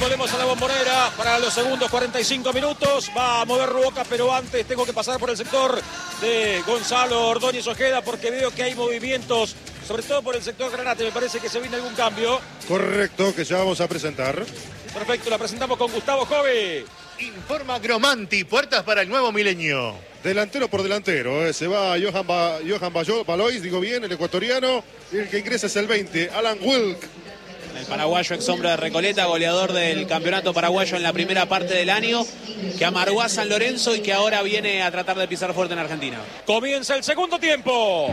volvemos a la Bombonera para los segundos 45 minutos. Va a mover Boca, pero antes tengo que pasar por el sector de Gonzalo Ordóñez Ojeda porque veo que hay movimientos, sobre todo por el sector Granate. Me parece que se viene algún cambio. Correcto, que ya vamos a presentar. Perfecto, la presentamos con Gustavo Jove. Informa Gromanti, puertas para el nuevo milenio. Delantero por delantero, se va Johan Valois, digo bien, el ecuatoriano. Y el que ingresa es el 20, Alan Wilk. El paraguayo ex sombra de Recoleta, goleador del campeonato paraguayo en la primera parte del año, que amargó a San Lorenzo y que ahora viene a tratar de pisar fuerte en Argentina. Comienza el segundo tiempo.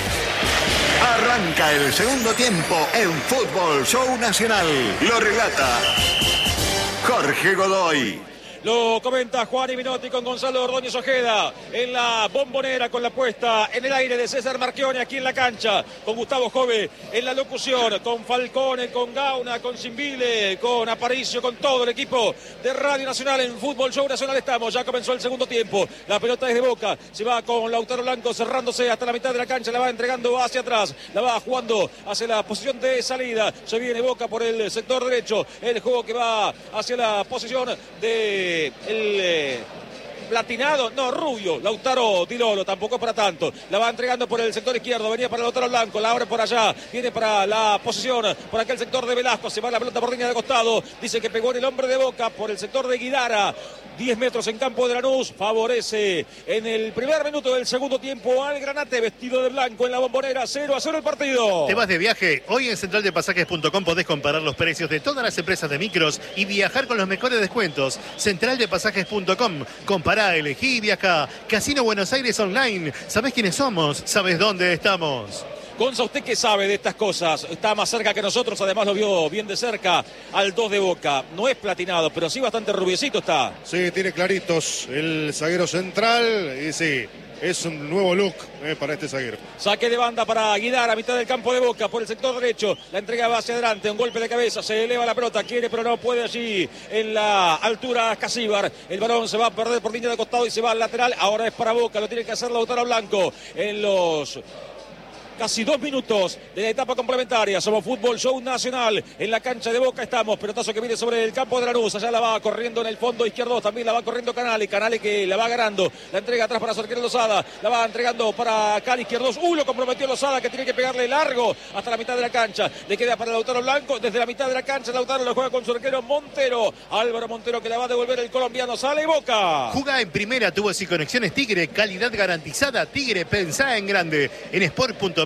Arranca el segundo tiempo en Fútbol Show Nacional. Lo relata Jorge Godoy. Lo comenta Juan Minotti con Gonzalo Ordóñez Ojeda en la Bombonera, con la puesta en el aire de César Marchione aquí en la cancha, con Gustavo Jove en la locución, con Falcone, con Gauna, con Cimbile, con Aparicio, con todo el equipo de Radio Nacional en Fútbol Show Nacional. Estamos, ya comenzó el segundo tiempo, la pelota es de Boca, se va con Lautaro Blanco cerrándose hasta la mitad de la cancha, la va entregando hacia atrás, la va jugando hacia la posición de salida, se viene Boca por el sector derecho, el juego que va hacia la posición de platinado, no, rubio, Lautaro Di Lolo, tampoco para tanto, la va entregando por el sector izquierdo, venía para Lautaro Blanco, la abre por allá, viene para la posición, por aquel sector de Velasco, se va la pelota por línea de costado, dice que pegó en el hombre de Boca, por el sector de Guidara, 10 metros en campo de Lanús, favorece en el primer minuto del segundo tiempo al Granate, vestido de blanco en la Bombonera, 0-0 el partido. ¿Te vas de viaje? Hoy en centraldepasajes.com podés comparar los precios de todas las empresas de micros y viajar con los mejores descuentos. Centraldepasajes.com, compará, elegí y viajá. Casino Buenos Aires Online, ¿sabés quiénes somos? ¿Sabés dónde estamos? Gonza, ¿usted qué sabe de estas cosas? Está más cerca que nosotros, además lo vio bien de cerca al 2 de Boca. No es platinado, pero sí bastante rubiecito está. Sí, tiene claritos el zaguero central y sí, es un nuevo look para este zaguero. Saque de banda para Guidar a mitad del campo de Boca por el sector derecho. La entrega va hacia adelante, un golpe de cabeza, se eleva la pelota, quiere pero no puede allí en la altura Casíbar. El balón se va a perder por línea de costado y se va al lateral. Ahora es para Boca, lo tiene que hacer Lautaro Blanco en los casi 2 minutos de la etapa complementaria. Somos Fútbol Show Nacional. En la cancha de Boca estamos. Pelotazo que viene sobre el campo de Lanús. Allá la va corriendo en el fondo izquierdo. También la va corriendo Canale. Canale que la va ganando. La entrega atrás para Sorquero Lozada. La va entregando para Cali Izquierdos. Lo comprometió Lozada, que tiene que pegarle largo hasta la mitad de la cancha. Le queda para Lautaro Blanco. Desde la mitad de la cancha Lautaro lo juega con su arquero Montero. Álvaro Montero que la va a devolver el colombiano. Sale Boca. Jugá en primera, tubos y conexiones Tigre. Calidad garantizada. Tigre, pensá en grande. En sport.bet.ar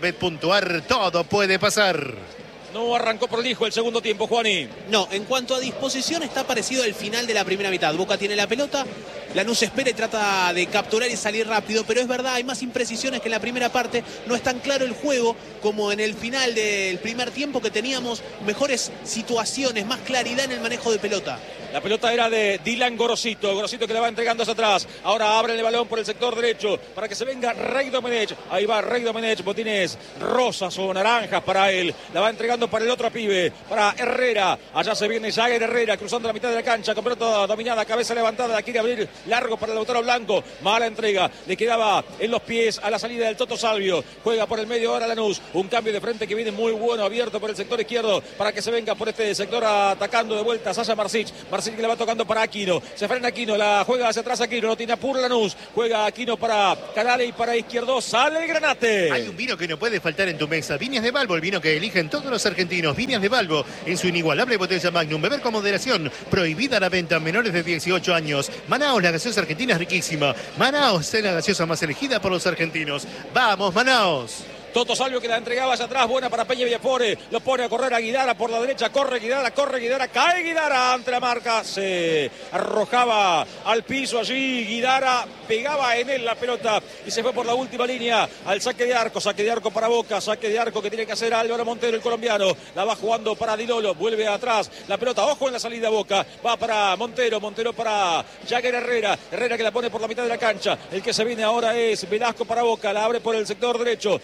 todo puede pasar. No arrancó prolijo el segundo tiempo, Juani. No, en cuanto a disposición está parecido al final de la primera mitad. Boca tiene la pelota, Lanús espera y trata de capturar y salir rápido, pero es verdad, hay más imprecisiones que en la primera parte. No es tan claro el juego como en el final del primer tiempo, que teníamos mejores situaciones, más claridad en el manejo de pelota. La pelota era de Dylan Gorosito. Gorosito que la va entregando hacia atrás. Ahora abre el balón por el sector derecho para que se venga Rey Domenech. Ahí va Rey Domenech. Botines rosas o naranjas para él. La va entregando para el otro pibe, para Herrera. Allá se viene Jagger Herrera cruzando la mitad de la cancha. Con pelota dominada, cabeza levantada. La quiere abrir largo para el Lautaro Blanco. Mala entrega. Le quedaba en los pies a la salida del Toto Salvio. Juega por el medio ahora Lanús. Un cambio de frente que viene muy bueno, abierto por el sector izquierdo para que se venga por este sector atacando de vuelta Sasha Marsic. Marsic que le va tocando para Aquino. Se frena Aquino, la juega hacia atrás Aquino. No tiene apuro Lanús. Juega Aquino para Canale y para Izquierdo. Sale el Granate. Hay un vino que no puede faltar en tu mesa. Viñas de Balbo, el vino que eligen todos los argentinos. Viñas de Balbo, en su inigualable botella Magnum. Beber con moderación. Prohibida la venta a menores de 18 años. Manaos, la gaseosa argentina es riquísima. Manaos es la gaseosa más elegida por los argentinos. ¡Vamos, Manaos! Toto Salvio que la entregaba hacia atrás, buena para Peña Villafore, lo pone a correr a Guidara por la derecha, corre Guidara, cae Guidara ante la marca, se arrojaba al piso allí, Guidara pegaba en él la pelota y se fue por la última línea al saque de arco para Boca, saque de arco que tiene que hacer Álvaro Montero, el colombiano, la va jugando para Di Lolo, vuelve atrás, la pelota, ojo en la salida Boca, va para Montero para Jagger Herrera que la pone por la mitad de la cancha, el que se viene ahora es Velasco para Boca, la abre por el sector derecho, se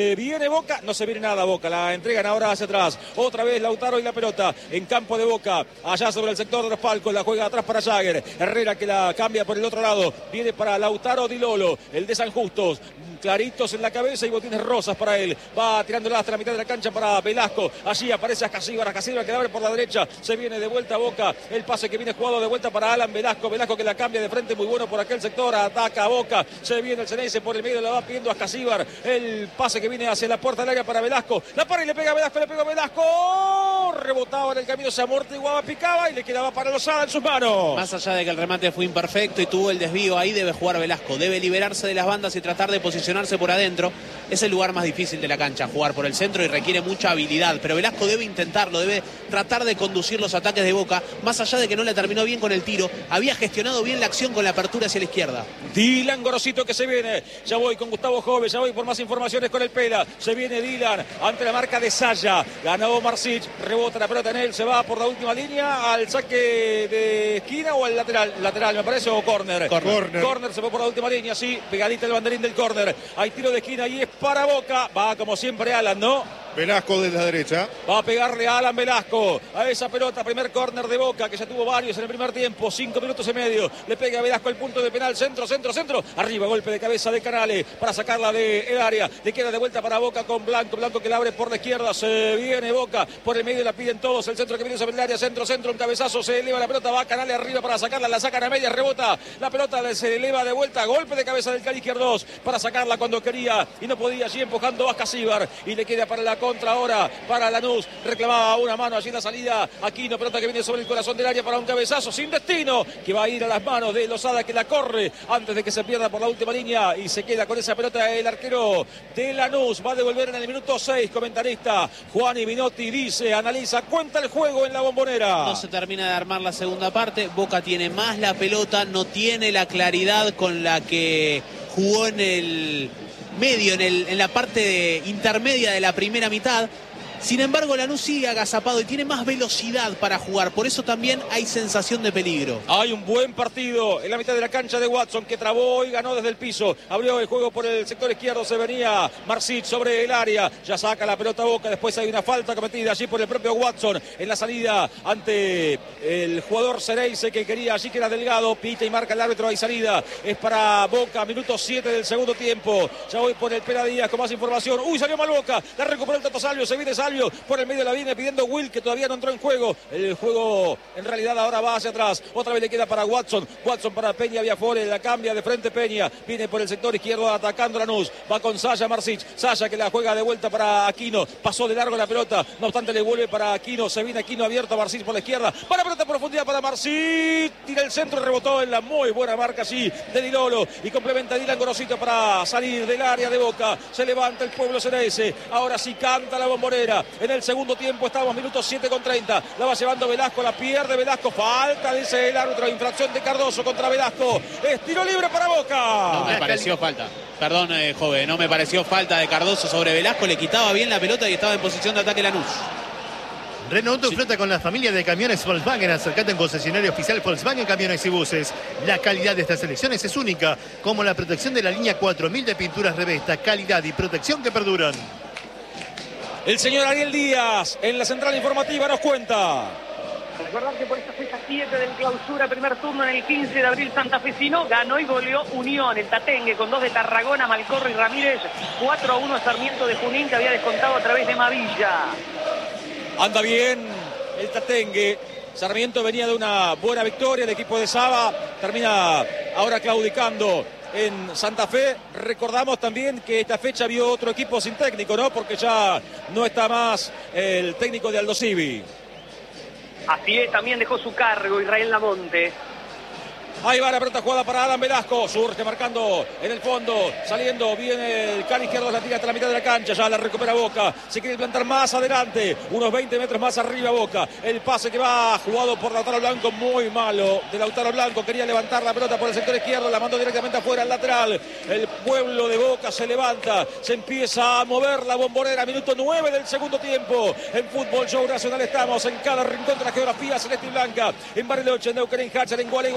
Se viene Boca, no se viene nada Boca, la entregan ahora hacia atrás. Otra vez Lautaro y la pelota en campo de Boca, allá sobre el sector de los palcos, la juega atrás para Jagger. Herrera que la cambia por el otro lado, viene para Lautaro Di Lolo, el de San Justos. Claritos en la cabeza y botines rosas para él. Va tirándola hasta la mitad de la cancha para Velasco. Allí aparece Ascasíbar que abre por la derecha. Se viene de vuelta a Boca. El pase que viene jugado de vuelta para Alan Velasco. Velasco que la cambia de frente, muy bueno por aquel sector. Ataca a Boca. Se viene el Ceneice por el medio, la va pidiendo Ascasíbar. El pase que viene hacia la puerta del área para Velasco. La para y le pega a Velasco, le pega a Velasco. Rebotaba en el camino, se amortiguaba, picaba y le quedaba para Lozada en sus manos. Más allá de que el remate fue imperfecto y tuvo el desvío, ahí debe jugar Velasco. Debe liberarse de las bandas y tratar de posicionarse por adentro. Es el lugar más difícil de la cancha, jugar por el centro, y requiere mucha habilidad, pero Velasco debe intentarlo, debe tratar de conducir los ataques de Boca, más allá de que no le terminó bien con el tiro. Había gestionado bien la acción con la apertura hacia la izquierda. Dylan Gorosito que se viene, ya voy con Gustavo Jove, ya voy por más informaciones con el Pela. Se viene Dylan ante la marca de Saya, ganó Marsic, rebota la pelota en él, se va por la última línea al saque de esquina o al lateral me parece, o córner. Córner, se fue por la última línea, sí, pegadita el banderín del córner. Hay tiro de esquina y es para Boca. Va como siempre Alan, ¿no? Velasco desde la derecha. Va a pegarle a Alan Velasco a esa pelota. Primer córner de Boca, que ya tuvo varios en el primer tiempo. 5 minutos y medio. Le pega a Velasco el punto de penal. Centro. Arriba, golpe de cabeza de Canales para sacarla del área. Le queda de vuelta para Boca con Blanco. Blanco que la abre por la izquierda. Se viene Boca por el medio, la piden todos. El centro que viene sobre el área. Centro. Un cabezazo. Se eleva la pelota. Va Canales arriba para sacarla. La sacan a media. Rebota. La pelota se eleva de vuelta. Golpe de cabeza del Cali izquierdos para sacarla cuando quería y no podía. Allí empujando a Ascasíbar. Y le queda para la contra ahora para Lanús. Reclamaba una mano allí en la salida. Aquino, pelota que viene sobre el corazón del área para un cabezazo sin destino, que va a ir a las manos de Lozada, que la corre antes de que se pierda por la última línea y se queda con esa pelota el arquero de Lanús. Va a devolver en el minuto 6. Comentarista Juan Ibinotti dice, analiza, cuenta el juego en la Bombonera. No se termina de armar la segunda parte. Boca tiene más la pelota, no tiene la claridad con la que jugó en el medio, en la parte intermedia de la primera mitad. Sin embargo, Lanús sigue agazapado y tiene más velocidad para jugar. Por eso también hay sensación de peligro. Hay un buen partido en la mitad de la cancha de Watson, que trabó y ganó desde el piso. Abrió el juego por el sector izquierdo. Se venía Marsic sobre el área. Ya saca la pelota Boca. Después hay una falta cometida allí por el propio Watson en la salida ante el jugador Ceneice, que quería allí, que era Delgado. Pita y marca el árbitro. Hay salida. Es para Boca. Minuto 7 del segundo tiempo. Ya voy por el Pera Díaz con más información. Uy, salió mal Boca. La recuperó el Tato Salvio. Se viene Salvio. Por el medio la viene pidiendo Will, que todavía no entró en juego. El juego en realidad ahora va hacia atrás. Otra vez le queda para Watson. Watson para Peña Viafore. La cambia de frente Peña. Viene por el sector izquierdo atacando Lanús. Va con Saya Marsic. Saya que la juega de vuelta para Aquino. Pasó de largo la pelota. No obstante le vuelve para Aquino. Se viene Aquino abierto a Marsic por la izquierda. Para pelota en profundidad para Marsic. Tira el centro. Rebotó en la muy buena marca así de Di Lolo. Y complementa Dylan Gorosito para salir del área de Boca. Se levanta el pueblo Ceneice. Ahora sí canta la Bombonera. En el segundo tiempo estamos, minutos 7:30. La va llevando Velasco, la pierde Velasco. Falta, dice el árbitro. Infracción de Cardoso contra Velasco. Es tiro libre para Boca. No me pareció falta. Perdón, joven, no me pareció falta de Cardoso sobre Velasco. Le quitaba bien la pelota y estaba en posición de ataque Lanús. Renault flota con la familia de camiones Volkswagen. Acercate en concesionario oficial Volkswagen Camiones y Buses. La calidad de estas selecciones es única, como la protección de la línea 4000 de pinturas Revesta. Calidad y protección que perduran. El señor Ariel Díaz en la central informativa nos cuenta. Recordar que por esta fecha 7 del clausura, primer turno en el 15 de abril santafesino, ganó y goleó Unión, el Tatengue, con 2 de Tarragona, Malcorro y Ramírez, 4-1 Sarmiento de Junín, que había descontado a través de Mavilla. Anda bien el Tatengue. Sarmiento venía de una buena victoria. El equipo de Saba termina ahora claudicando en Santa Fe. Recordamos también que esta fecha vio otro equipo sin técnico, ¿no? Porque ya no está más el técnico de Aldo Civi. Así es, también dejó su cargo Israel Lamonte. Ahí va la pelota jugada para Alan Velasco. Surge marcando en el fondo. Saliendo viene el Cali izquierdo. La tira hasta la mitad de la cancha. Ya la recupera Boca. Se quiere plantar más adelante. Unos 20 metros más arriba Boca. El pase que va jugado por Lautaro Blanco. Muy malo de Lautaro Blanco. Quería levantar la pelota por el sector izquierdo. La mandó directamente afuera al lateral. El pueblo de Boca se levanta. Se empieza a mover la Bombonera. Minuto 9 del segundo tiempo. En Fútbol Show Nacional estamos en cada rincón de la geografía celeste y blanca. En Bariloche, en Neuquén, en Hacher, en Gualeguay, en Chonchos,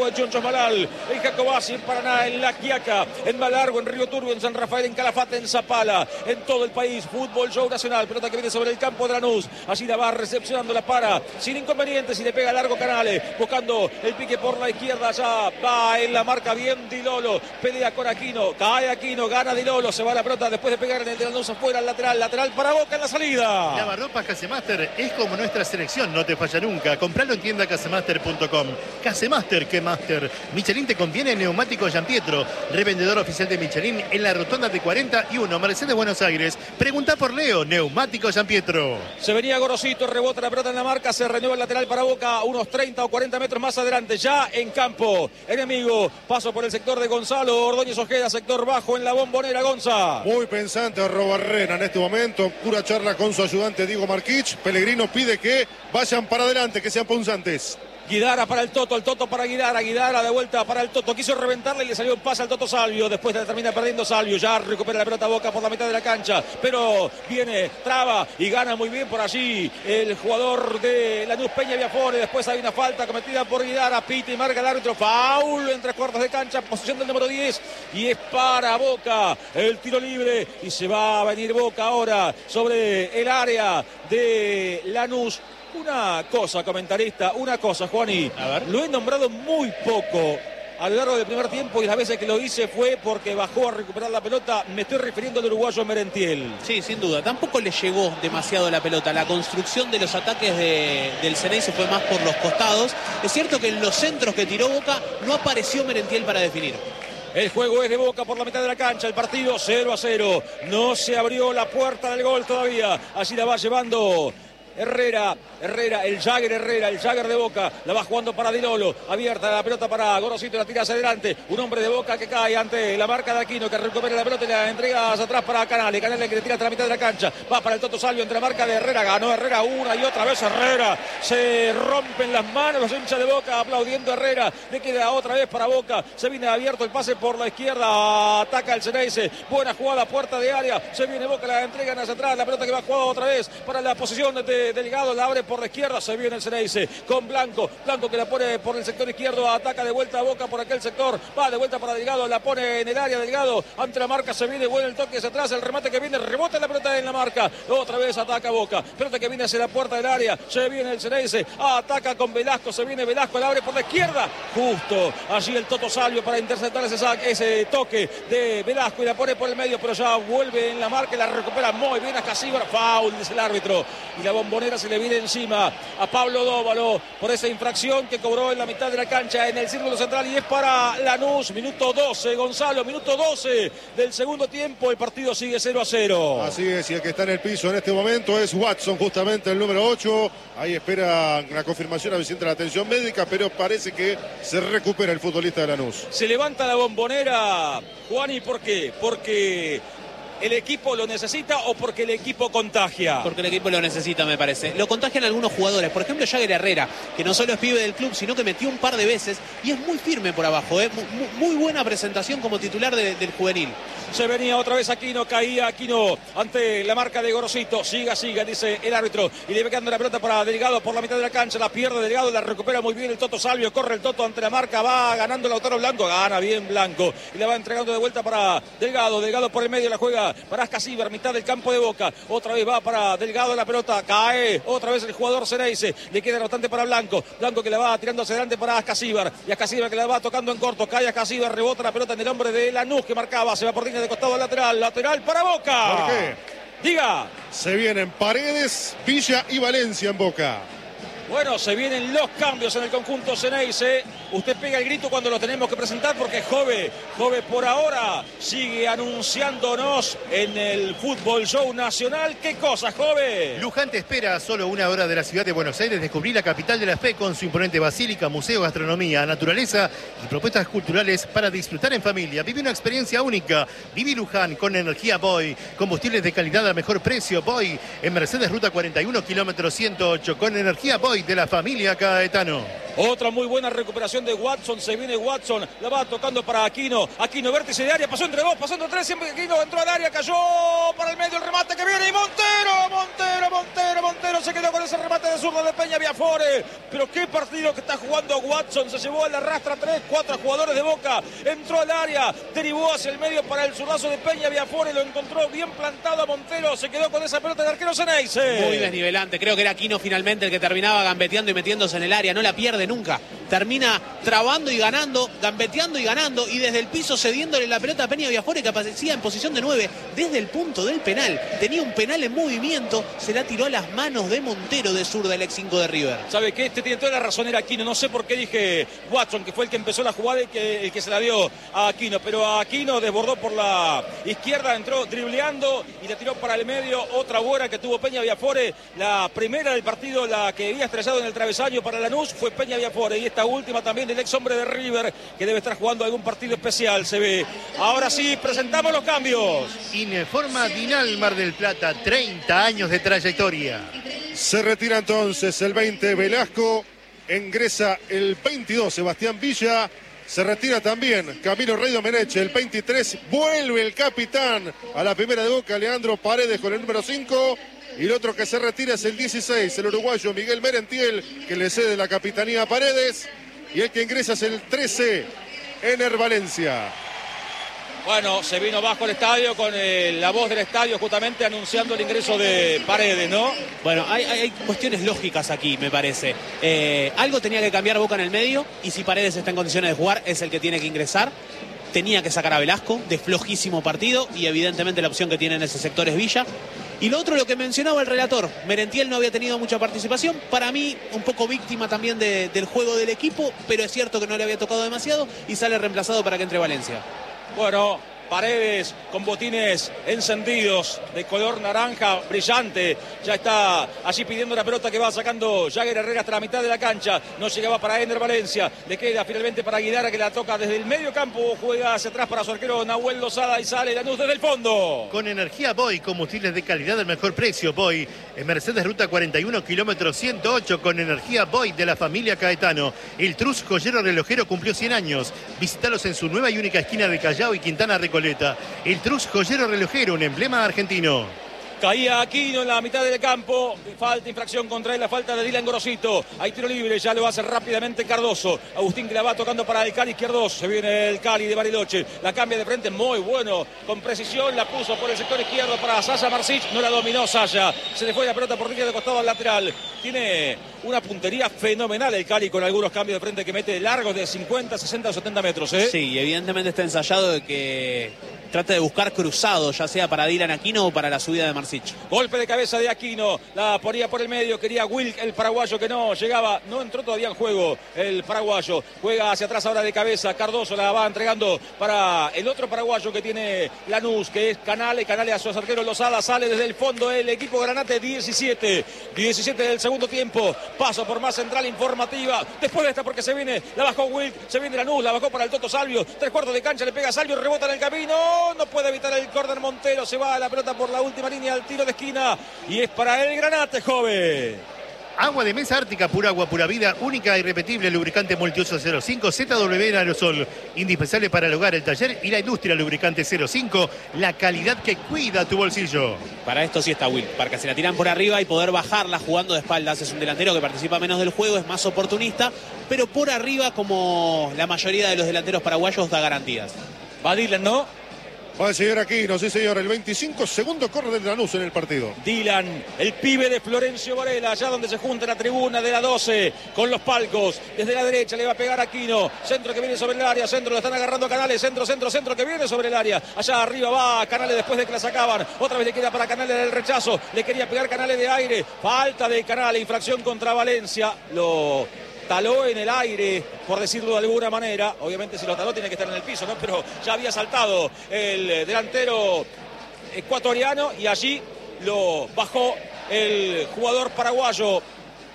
Chamalal, en Jacobasi, en Paraná, en La Quiaca, en Malargo, en Río Turbio, en San Rafael, en Calafate, en Zapala, en todo el país. Fútbol Show Nacional, pelota que viene sobre el campo de Lanús. Allí la va recepcionando, la para sin inconvenientes y le pega largo Canales, buscando el pique por la izquierda. Ya va en la marca bien Di Lolo, pelea con Aquino, cae Aquino, gana Di Lolo, se va la pelota después de pegar en el de Lanús afuera, al lateral para Boca en la salida. Lavarropas Casemaster es como nuestra selección, no te falla nunca. Compralo en tienda casemaster.com. Casemaster, que master. Michelin te conviene, neumático Gianpietro, revendedor oficial de Michelin en la rotonda de 41, Mercedes, Buenos Aires. Pregunta por Leo, neumático Gianpietro. Se venía Gorosito, rebota la pelota en la marca, se renueva el lateral para Boca, unos 30 o 40 metros más adelante, ya en campo enemigo. Paso por el sector de Gonzalo Ordóñez Ojeda, sector bajo en la Bombonera. Gonza. Muy pensante Robarrena en este momento, pura charla con su ayudante Diego Marquich. Pellegrino pide que vayan para adelante, que sean punzantes. Guidara para el Toto para Guidara de vuelta para el Toto, quiso reventarle y le salió un pase al Toto Salvio, después termina perdiendo Salvio, ya recupera la pelota Boca por la mitad de la cancha, pero viene, traba y gana muy bien por allí el jugador de Lanús, Peña Viafore. Después hay una falta cometida por Guidara, pita y marca el árbitro, foul en 3/4 de cancha, posición del número 10 y es para Boca el tiro libre y se va a venir Boca ahora sobre el área de Lanús. Una cosa, comentarista, una cosa, Juani, lo he nombrado muy poco a lo largo del primer tiempo y las veces que lo hice fue porque bajó a recuperar la pelota. Me estoy refiriendo al uruguayo Merentiel. Sí, sin duda. Tampoco le llegó demasiado la pelota. La construcción de los ataques del Ceneice fue más por los costados. Es cierto que en los centros que tiró Boca no apareció Merentiel para definir. El juego es de Boca por la mitad de la cancha. El partido 0-0. No se abrió la puerta del gol todavía. Allí la va llevando Herrera, el Jagger de Boca, la va jugando para Di Lolo, abierta la pelota para Gorosito, la tira hacia adelante, un hombre de Boca que cae ante la marca de Aquino, que recupera la pelota y la entrega hacia atrás para Canales que le tira hasta la mitad de la cancha, va para el Toto Salvio entre la marca de Herrera, ganó Herrera una y otra vez Herrera, se rompen las manos los hinchas de Boca aplaudiendo a Herrera, le queda otra vez para Boca, se viene abierto el pase por la izquierda, ataca el Ceneice, buena jugada, puerta de área, se viene Boca, la entregan hacia atrás, la pelota que va jugada otra vez para la posición de Delgado, la abre por la izquierda, se viene el Ceneice con Blanco que la pone por el sector izquierdo, ataca de vuelta a Boca por aquel sector, va de vuelta para Delgado, la pone en el área Delgado, ante la marca se viene, bueno el toque hacia atrás, el remate que viene, rebota la pelota en la marca, otra vez ataca Boca, pelota que viene hacia la puerta del área, se viene el Ceneice, ataca con Velasco, se viene Velasco, la abre por la izquierda, justo allí el Toto Salvio para interceptar ese toque de Velasco y la pone por el medio, pero ya vuelve en la marca y la recupera muy bien a Casíbar, foul dice el árbitro, y la Bombonera se le viene encima a Pablo Dóvalo por esa infracción que cobró en la mitad de la cancha en el círculo central y es para Lanús, minuto 12, Gonzalo, minuto 12 del segundo tiempo, el partido sigue 0-0. Así es, y el que está en el piso en este momento es Watson, justamente el número 8, ahí espera la confirmación a Vicente de la atención médica, pero parece que se recupera el futbolista de Lanús. Se levanta la Bombonera, Juani, ¿por qué? Porque ¿el equipo lo necesita o porque el equipo contagia? Porque el equipo lo necesita, me parece. Lo contagian algunos jugadores. Por ejemplo, Jagger Herrera, que no solo es pibe del club, sino que metió un par de veces y es muy firme por abajo. Muy buena presentación como titular del juvenil. Se venía otra vez Aquino, caía Aquino ante la marca de Gorosito. Siga, dice el árbitro. Y le va quedando la pelota para Delgado por la mitad de la cancha. La pierde Delgado, la recupera muy bien el Toto Salvio. Corre el Toto ante la marca, va ganando Lautaro Blanco. Gana bien Blanco. Y la va entregando de vuelta para Delgado. Delgado por el medio la juega para Ascasíbar, mitad del campo de Boca. Otra vez va para Delgado la pelota. Cae otra vez el jugador Ceneice. Le queda bastante para Blanco. Blanco que la va tirando hacia adelante para Ascasíbar. Y Ascasíbar que la va tocando en corto. Cae Ascasíbar, rebota la pelota en el hombre de Lanús que marcaba. Se va por línea de costado lateral para Boca. ¿Por qué? Diga. Se vienen Paredes, Villa y Valencia en Boca. Bueno, se vienen los cambios en el conjunto Ceneice. Usted pega el grito cuando lo tenemos que presentar porque Jove por ahora sigue anunciándonos en el Fútbol Show Nacional. ¿Qué cosa, Jove? Luján te espera a solo una hora de la ciudad de Buenos Aires. Descubrir la capital de la fe con su imponente basílica, museo, gastronomía, naturaleza y propuestas culturales para disfrutar en familia. Vive una experiencia única. Viví Luján con energía Boy. Combustibles de calidad a mejor precio. Boy en Mercedes Ruta 41, kilómetro 108. Con energía Boy de la familia Caetano. Otra muy buena recuperación de Watson. Se viene Watson. La va tocando para Aquino. Aquino, vértice de área. Pasó entre dos, pasó entre tres. Siempre Aquino entró al área. Cayó para el medio. El remate que viene. Y Montero se quedó con ese remate de zurdo de Peña Viafore. Pero qué partido que está jugando Watson. Se llevó a la rastra 3-4 jugadores de Boca. Entró al área. Derivó hacia el medio para el zurdazo de Peña Viafore. Lo encontró bien plantado a Montero. Se quedó con esa pelota de arquero Ceneice. Muy desnivelante. Creo que era Aquino finalmente el que terminaba gambeteando y metiéndose en el área. No la pierde nunca. Termina trabando y ganando, gambeteando y ganando, y desde el piso cediéndole la pelota a Peña Viafore, que aparecía en posición de 9 desde el punto del penal. Tenía un penal en movimiento, se la tiró a las manos de Montero, de zurda, del ex 5 de River. ¿Sabe qué? Tiene toda la razón, era Aquino. No sé por qué dije Watson, que fue el que empezó la jugada y el que se la dio a Aquino. Pero a Aquino desbordó por la izquierda, entró dribleando y le tiró para el medio. Otra buena que tuvo Peña Viafore. La primera del partido, la que había estrellado en el travesaño para Lanús, fue Peña Viafore. Y esta última también del ex hombre de River, que debe estar jugando algún partido especial, se ve. Ahora sí, presentamos los cambios. Ineforma Dinal Mar del Plata, 30 años de trayectoria. Se retira entonces el 20 Velasco, ingresa el 22 Sebastián Villa, se retira también Camilo Rey Domenech, el 23 vuelve el capitán a la primera de Boca, Leandro Paredes con el número 5, y el otro que se retira es el 16, el uruguayo Miguel Merentiel, que le cede la capitanía a Paredes, y el que ingresa es el 13, Ener Valencia. Bueno, se vino bajo el estadio con la voz del estadio justamente anunciando el ingreso de Paredes, ¿no? Bueno, hay cuestiones lógicas aquí, me parece. Algo tenía que cambiar Boca en el medio, y si Paredes está en condiciones de jugar, es el que tiene que ingresar. Tenía que sacar a Velasco, de flojísimo partido, y evidentemente la opción que tiene en ese sector es Villa. Y lo otro, lo que mencionaba el relator, Merentiel no había tenido mucha participación, para mí un poco víctima también del juego del equipo, pero es cierto que no le había tocado demasiado y sale reemplazado para que entre Valencia. Bueno, Paredes con botines encendidos de color naranja brillante. Ya está allí pidiendo la pelota que va sacando Jagger Herrera hasta la mitad de la cancha. No llegaba para Ener Valencia. Le queda finalmente para Guidara, que la toca desde el medio campo. Juega hacia atrás para su arquero Nahuel Lozada y sale Lanús desde el fondo. Con energía Boy, combustibles de calidad al mejor precio. Boy, en Mercedes Ruta 41, kilómetro 108, con energía Boy de la familia Caetano. El Trus Joyero Relojero cumplió 100 años. Visítalos en su nueva y única esquina de Callao y Quintana Recoleta. El Trus Joyero Relojero, un emblema argentino. Caía Aquino en la mitad del campo. Falta, infracción contra él, la falta de Dylan Gorosito. Hay tiro libre, ya lo hace rápidamente Cardoso. Agustín, que la va tocando para el Cali izquierdo. Se viene el Cali de Bariloche. La cambia de frente, muy bueno. Con precisión la puso por el sector izquierdo para Sasha Marsic. No la dominó Sasha. Se le fue la pelota por línea de costado al lateral. Tiene una puntería fenomenal el Cali, con algunos cambios de frente que mete largos de 50, 60 o 70 metros. Sí, evidentemente está ensayado de que trate de buscar cruzado, ya sea para Dylan Aquino o para la subida de Marsic. Golpe de cabeza de Aquino, la ponía por el medio, quería Wilk, el paraguayo, que no llegaba, no entró todavía en juego el paraguayo. Juega hacia atrás ahora de cabeza, Cardoso la va entregando para el otro paraguayo que tiene Lanús, que es Canale a su arquero Lozada, sale desde el fondo el equipo Granate. 17 del segundo tiempo. Paso por más central informativa. Después de esta, porque se viene, la bajó Wilk, se viene Lanús, la bajó para el Toto Salvio. 3/4 de cancha, le pega a Salvio, rebota en el camino. No puede evitar el córner Montero. Se va a la pelota por la última línea al tiro de esquina. Y es para el Granate, joven. Agua de mesa Ártica, pura agua, pura vida, única e irrepetible, lubricante multiuso 05, ZW en aerosol, indispensable para el hogar, el taller y la industria. Lubricante 05, la calidad que cuida tu bolsillo. Para esto sí está Will, para que se la tiran por arriba y poder bajarla jugando de espaldas. Es un delantero que participa menos del juego, es más oportunista, pero por arriba, como la mayoría de los delanteros paraguayos, da garantías. Va Dylan, ¿no? Va el señor Aquino, sí señor, el 25, segundo córner de Lanús en el partido. Dylan, el pibe de Florencio Varela, allá donde se junta la tribuna de la 12 con los palcos. Desde la derecha le va a pegar Aquino, centro que viene sobre el área, centro, lo están agarrando a Canales, centro que viene sobre el área. Allá arriba va Canales después de que la sacaban. Otra vez le queda para Canales el rechazo, le quería pegar Canales de aire. Falta de Canales, infracción contra Valencia. Lo taló en el aire, por decirlo de alguna manera. Obviamente si lo taló tiene que estar en el piso, ¿no? Pero ya había saltado el delantero ecuatoriano y allí lo bajó el jugador paraguayo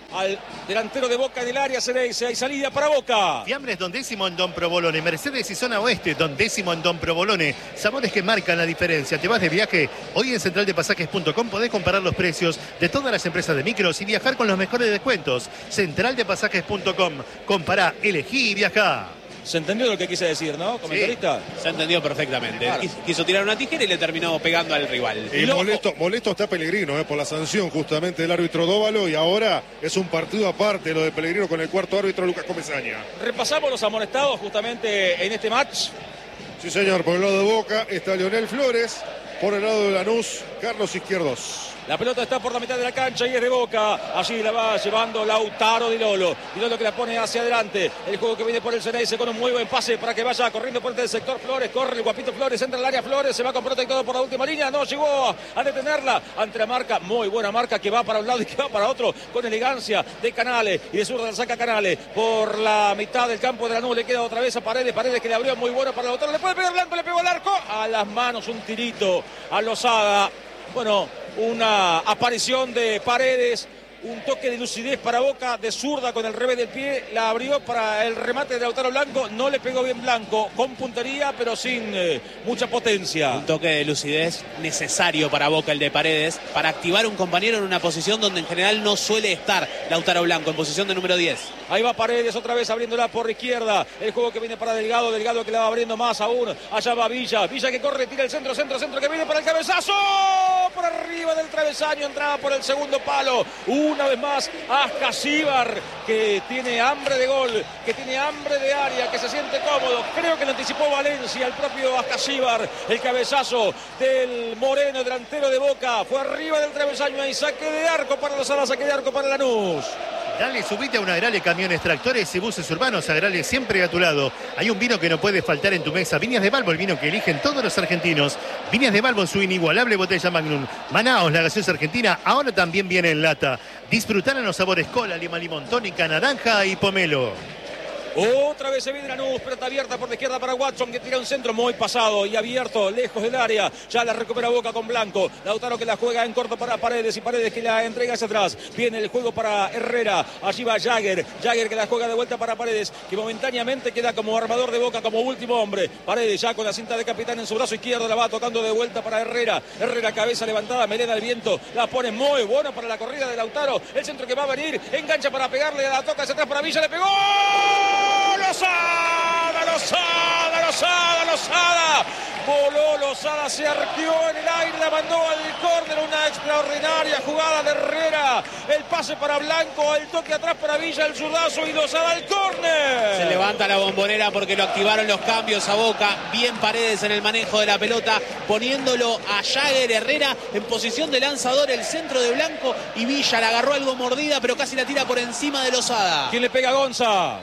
al delantero de Boca en el área. Ceneice, hay salida para Boca. Fiambres Don Décimo en Don Provolone. Mercedes y Zona Oeste, Don Décimo en Don Provolone. Sabores que marcan la diferencia. ¿Te vas de viaje? Hoy en centraldepasajes.com podés comparar los precios de todas las empresas de micros y viajar con los mejores descuentos. Centraldepasajes.com. Compará, elegí y viajá. ¿Se entendió lo que quise decir, no, comentarista? Sí, se entendió perfectamente. Claro. Quiso tirar una tijera y le terminó pegando al rival. Y molesto está Pellegrino por la sanción justamente del árbitro Dóvalo, y ahora es un partido aparte lo de Pellegrino con el cuarto árbitro Lucas Comesaña. Repasamos los amonestados justamente en este match. Sí, señor, por el lado de Boca está Leonel Flores, por el lado de Lanús, Carlos Izquierdos. La pelota está por la mitad de la cancha y es de Boca. Allí la va llevando Lautaro Di Lolo. Di Lolo que la pone hacia adelante. El juego que viene por el Ceneice con un muy buen pase para que vaya corriendo por el sector Flores. Corre el guapito Flores, entra al área Flores. Se va con protectado por la última línea. No llegó a detenerla ante la marca. Muy buena marca que va para un lado y que va para otro. Con elegancia de Canales. Y de zurda la saca Canales. Por la mitad del campo de Lanús le queda otra vez a Paredes. Paredes que le abrió muy bueno para Lautaro. Le puede pegar Blanco, le pegó al arco. A las manos un tirito a Lozada. Bueno, una aparición de Paredes, un toque de lucidez para Boca, de zurda con el revés del pie, la abrió para el remate de Lautaro Blanco, no le pegó bien Blanco, con puntería pero sin mucha potencia. Un toque de lucidez necesario para Boca, el de Paredes, para activar un compañero en una posición donde en general no suele estar Lautaro Blanco, en posición de número 10. Ahí va Paredes otra vez abriéndola por izquierda, el juego que viene para Delgado, Delgado que la va abriendo más aún, allá va Villa, Villa que corre, tira el centro que viene para el cabezazo, por arriba del travesaño, entraba por el segundo palo, una vez más Ascasíbar, que tiene hambre de gol, que tiene hambre de área, que se siente cómodo, creo que lo anticipó Valencia, el propio Ascasíbar, el cabezazo del Moreno, delantero de Boca, fue arriba del travesaño, ahí saque de arco para Lozada, saque de arco para Lanús. Dale, subite a una Agrale Camiones, Tractores y Buses Urbanos. Agrale siempre a tu lado. Hay un vino que no puede faltar en tu mesa. Viñas de Balbo, el vino que eligen todos los argentinos. Viñas de Balbo en su inigualable botella Magnum. Manaos, la gaseosa argentina, ahora también viene en lata. Disfrutar en los sabores cola, lima, limón, tónica, naranja y pomelo. Otra vez se viene Lanús, pelota abierta por la izquierda para Watson, que tira un centro muy pasado y abierto, lejos del área. Ya la recupera Boca con Blanco. Lautaro que la juega en corto para Paredes y Paredes que la entrega hacia atrás. Viene el juego para Herrera. Allí va Jagger. Jagger que la juega de vuelta para Paredes, que momentáneamente queda como armador de Boca, como último hombre. Paredes ya con la cinta de capitán en su brazo izquierdo, la va tocando de vuelta para Herrera. Herrera cabeza levantada, melena al viento. La pone muy buena para la corrida de Lautaro. El centro que va a venir, engancha para pegarle, la toca hacia atrás para Villa, le pegó. Lozada. Voló Lozada, se arqueó en el aire, la mandó al córner, una extraordinaria jugada de Herrera. El pase para Blanco, el toque atrás para Villa, el zurdazo y Lozada al córner. Se levanta la Bombonera porque lo activaron los cambios a Boca. Bien Paredes en el manejo de la pelota, poniéndolo a Jagger. Herrera en posición de lanzador, el centro de Blanco y Villa la agarró algo mordida, pero casi la tira por encima de Lozada. ¿Quién le pega a Gonza?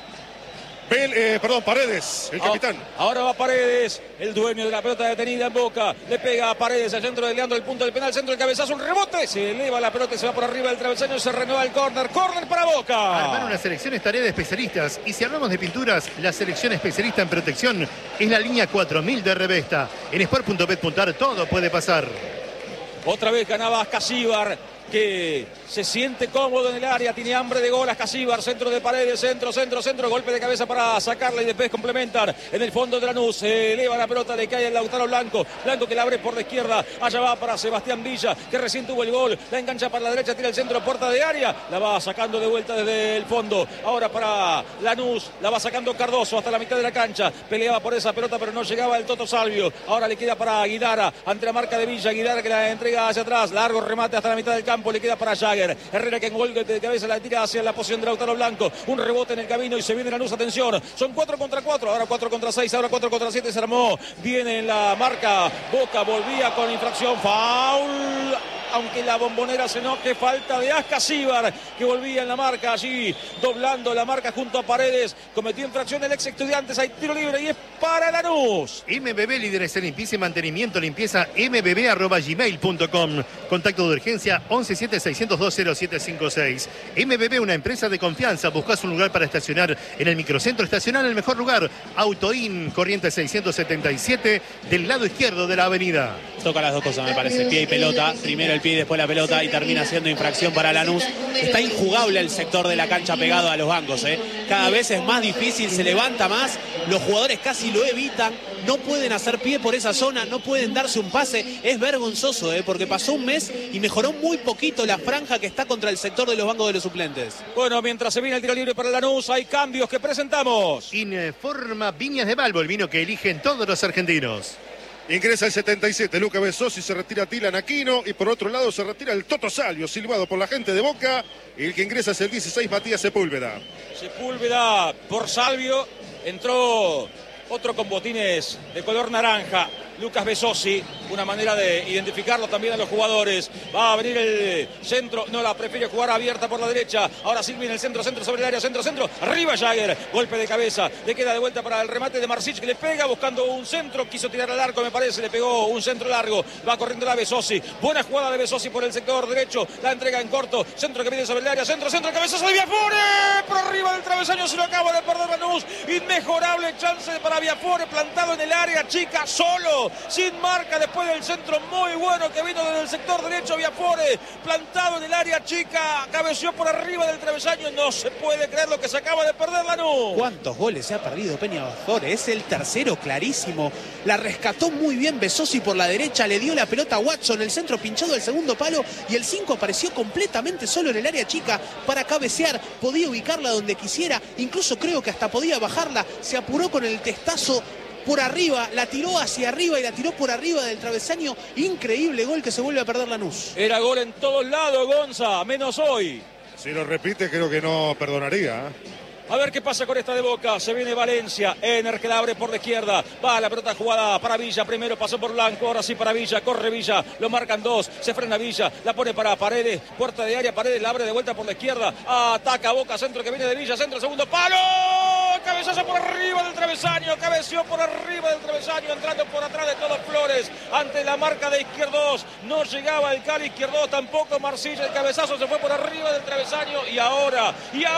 Paredes, el capitán. Ahora va Paredes, el dueño de la pelota detenida en Boca. Le pega a Paredes al centro de Leandro, el punto del penal, centro del cabezazo, un rebote. Se eleva la pelota y se va por arriba del travesaño, se renueva el córner. Córner para Boca. Armar una selección es tarea de especialistas. Y si hablamos de pinturas, la selección especialista en protección es la línea 4000 de Revesta. En sport.bet.ar todo puede pasar. Otra vez ganaba Ascasíbar, que se siente cómodo en el área, tiene hambre de gol. Ascasíbar, centro de Paredes, centro, golpe de cabeza para sacarla y después complementar en el fondo de Lanús. Se eleva la pelota, le cae el Lautaro Blanco que la abre por la izquierda, allá va para Sebastián Villa, que recién tuvo el gol, la engancha para la derecha, tira el centro, puerta de área, la va sacando de vuelta desde el fondo. Ahora para Lanús, la va sacando Cardoso hasta la mitad de la cancha, peleaba por esa pelota pero no llegaba el Toto Salvio. Ahora le queda para Guidara, ante la marca de Villa, Guidara que la entrega hacia atrás, largo remate hasta la mitad del campo, le queda para Jagger. Herrera que en golpe de cabeza la tira hacia la posición de Lautaro Blanco, un rebote en el camino y se viene Lanús, atención, son 4 contra 4, ahora 4 contra 6, ahora 4 contra 7, se armó, viene en la marca, Boca volvía con infracción, foul, aunque la Bombonera se enoje, falta de Ascasíbar, que volvía en la marca allí, doblando la marca junto a Paredes, cometió infracción el ex Estudiantes, hay tiro libre y es para Lanús. MBB, líderes en limpieza y mantenimiento, limpieza mbb@gmail.com. Contacto de urgencia 117-602-0756. MBB, una empresa de confianza. Buscas un lugar para estacionar en el microcentro, estacionar en el mejor lugar. Autoin, corriente 677, del lado izquierdo de la avenida. Toca las dos cosas, me parece, pie y pelota. Primero el pie pie después la pelota y termina siendo infracción para Lanús. Está injugable el sector de la cancha pegado a los bancos, ¿eh? Cada vez es más difícil, se levanta más, los jugadores casi lo evitan, no pueden hacer pie por esa zona, no pueden darse un pase. Es vergonzoso, porque pasó un mes y mejoró muy poquito la franja que está contra el sector de los bancos de los suplentes. Bueno, mientras se viene el tiro libre para Lanús, hay cambios que presentamos. Informa Viñas de Balbo, el vino que eligen todos los argentinos. Ingresa el 77, Luca Besosi, se retira Tilan Aquino y por otro lado se retira el Toto Salvio, silbado por la gente de Boca. Y el que ingresa es el 16, Matías Sepúlveda. Sepúlveda por Salvio, entró otro con botines de color naranja, Lucas Besosi, una manera de identificarlo también a los jugadores. Va a venir el centro, no, la prefiere jugar abierta por la derecha. Ahora Silva en el centro sobre el área, centro, arriba Jagger, golpe de cabeza, le queda de vuelta para el remate de Marsic, que le pega buscando un centro, quiso tirar al arco, me parece, le pegó un centro largo, va corriendo la Besosi, buena jugada de Besosi por el sector derecho, la entrega en corto, centro que viene sobre el área, centro, cabezazo de Viafore, por arriba del travesaño, se lo acaba de perder Lanús, inmejorable chance para Viafore, plantado en el área chica, solo, sin marca, después del centro muy bueno que vino desde el sector derecho, Viafore, plantado en el área chica, cabeció por arriba del travesaño, no se puede creer lo que se acaba de perder Lanús. ¿Cuántos goles se ha perdido Peña Viafore? Es el tercero clarísimo, la rescató muy bien Besosi por la derecha, le dio la pelota a Watson, el centro pinchado al segundo palo y el 5 apareció completamente solo en el área chica para cabecear, podía ubicarla donde quisiera, incluso creo que hasta podía bajarla, se apuró con el testazo por arriba, la tiró hacia arriba y la tiró por arriba del travesaño. Increíble gol que se vuelve a perder Lanús. Era gol en todos lados, Gonza, menos hoy. Si lo repite, creo que no perdonaría. A ver qué pasa con esta de Boca. Se viene Valencia. Ener que la abre por la izquierda. Va la pelota jugada para Villa. Primero pasó por Blanco. Ahora sí para Villa. Corre Villa. Lo marcan dos. Se frena Villa. La pone para Paredes. Puerta de área. Paredes la abre de vuelta por la izquierda. Ataca Boca. Centro que viene de Villa. Centro. Segundo palo. Cabezazo por arriba del travesaño. Cabeció por arriba del travesaño. Entrando por atrás de todos Flores. Ante la marca de Izquierdos. No llegaba el Cali Izquierdos. Tampoco Marcilla. El cabezazo se fue por arriba del travesaño. Y ahora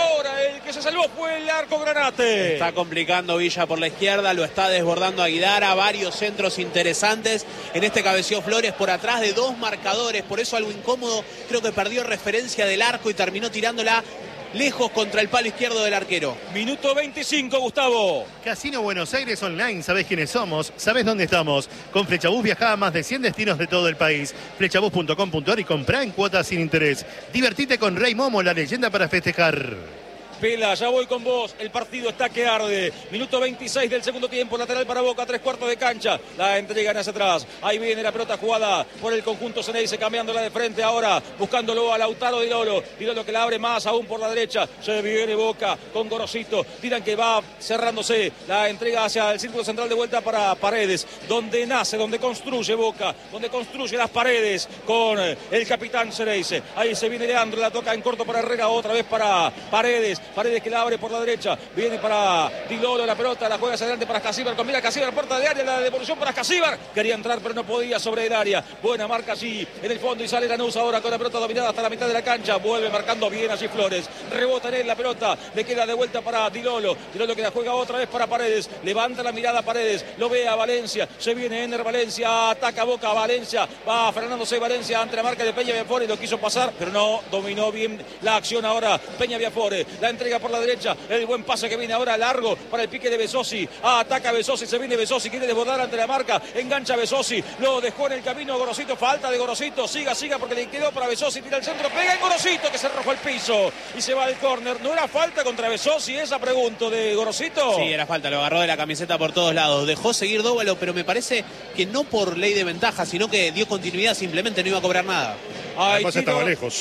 el que se salvó fue el arco Granate. Está complicando Villa por la izquierda, lo está desbordando Aguidara, varios centros interesantes. En este cabeció Flores por atrás de dos marcadores, por eso algo incómodo. Creo que perdió referencia del arco y terminó tirándola lejos contra el palo izquierdo del arquero. Minuto 25, Gustavo. Casino Buenos Aires Online, ¿sabés quiénes somos? ¿Sabés dónde estamos? Con Flechabús viajá a más de 100 destinos de todo el país. Flechabús.com.ar y comprá en cuotas sin interés. Divertite con Rey Momo, la leyenda para festejar. Pela, ya voy con vos, el partido está que arde. Minuto 26 del segundo tiempo, lateral para Boca, 3/4 de cancha. La entregan hacia atrás, ahí viene la pelota jugada por el conjunto Ceneice, cambiándola de frente ahora, buscándolo a Lautaro Dilolo. Dilolo que la abre más aún por la derecha, se viene Boca con Gorosito. Dirán que va cerrándose, la entrega hacia el círculo central de vuelta para Paredes, donde nace, donde construye Boca, donde construye las paredes con el capitán Ceneice. Ahí se viene Leandro, la toca en corto para Herrera, otra vez para Paredes. Paredes que la abre por la derecha, viene para Dilolo, la pelota, la juega hacia adelante para Casíbar, combina Casíbar, puerta de área, la devolución para Casíbar, quería entrar pero no podía sobre el área, buena marca allí en el fondo y sale Lanús ahora con la pelota dominada hasta la mitad de la cancha, vuelve marcando bien allí Flores, rebota en él la pelota, le queda de vuelta para Dilolo que la juega otra vez para Paredes, levanta la mirada Paredes, lo ve a Valencia, se viene Ener Valencia, ataca Boca, Valencia, va frenándose Valencia ante la marca de Peña Viafore, lo quiso pasar pero no dominó bien la acción ahora Peña Viafore, la entrega por la derecha, el buen pase que viene ahora largo para el pique de Besosi, ataca Besosi, se viene Besosi, quiere desbordar ante la marca, engancha Besosi, lo dejó en el camino Gorosito, falta de Gorosito, siga porque le quedó para Besosi, tira el centro, pega en Gorosito que se arrojó al piso y se va al córner. ¿No era falta contra Besosi esa pregunta de Gorosito? Sí, era falta, lo agarró de la camiseta por todos lados, dejó seguir Dóvalo, pero me parece que no por ley de ventaja, sino que dio continuidad, simplemente no iba a cobrar nada. Además estaba lejos.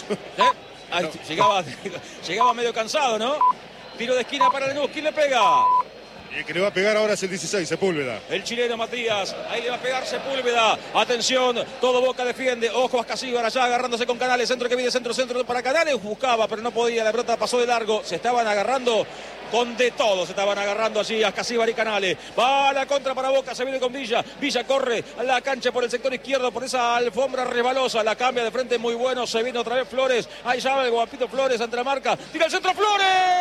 Ay, llegaba medio cansado, ¿no? Tiro de esquina para Lanús, ¿quién le pega? Y el que le va a pegar ahora es el 16, Sepúlveda. El chileno Matías, ahí le va a pegar Sepúlveda. Atención, todo Boca defiende. Ojo a Casíbar allá agarrándose con Canales. Centro que viene, centro para Canales. Buscaba, pero no podía. La pelota pasó de largo. Se estaban agarrando con de todo. Se estaban agarrando allí a Casíbar y Canales. Va a la contra para Boca. Se viene con Villa. Villa corre a la cancha por el sector izquierdo. Por esa alfombra resbalosa. La cambia de frente muy bueno. Se viene otra vez Flores. Ahí ya el guapito Flores ante la marca. Tira el centro Flores.